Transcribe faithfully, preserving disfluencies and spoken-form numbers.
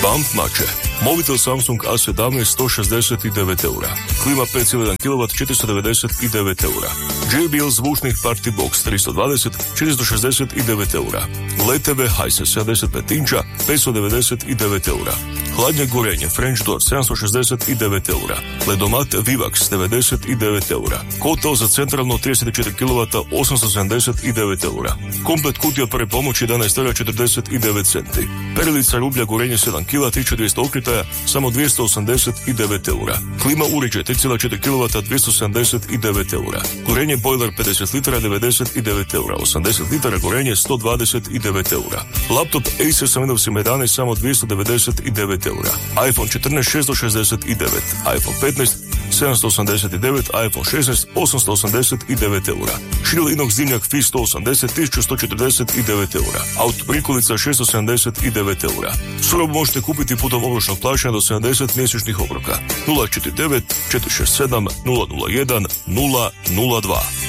Bump mače. Mobitel Samsung A sedamnaest sto šezdeset devet eura. Klima pet zarez jedan kilovat četiristo devedeset devet eura. J B L zvučnih Party Box tristo dvadeset četiristo šezdeset devet eura. L E D T V Hisense sedamdeset pet inča petsto devedeset devet eura. Hladnje gorenje French Door sedamsto šezdeset devet eura. Ledomat Vivax devedeset devet eura. Kotel za centralno trideset četiri kilovata osamsto sedamdeset devet eura. Komplet kutija prve pomoći jedanaest eura četrdeset devet centi. Perilica rublja gorenje sedam kilograma tisuću dvjesto okretaja samo dvjesto osamdeset devet eura. Klima uređaj tri zarez četiri kilovata dvjesto sedamdeset devet eura. Gorenje bojler pedeset litara devedeset devet eura. osamdeset litara gorenje sto dvadeset devet eura. Laptop Acer sa Windowsima jedanaest samo dvjesto devedeset devet eura. iPhone četrnaest šesto šezdeset devet. iPhone petnaest sedamsto osamdeset devet, iPhone šesnaest osamsto osamdeset devet eura. Šril inox dimnjak F I sto osamdeset tisuću sto četrdeset devet eura. Auto prikolica šesto sedamdeset devet eura. Surobu možete kupiti putem obročnog plaćanja do sedamdeset mjesečnih obroka. nula četiri devet četiri šest sedam nula nula jedan nula nula dva.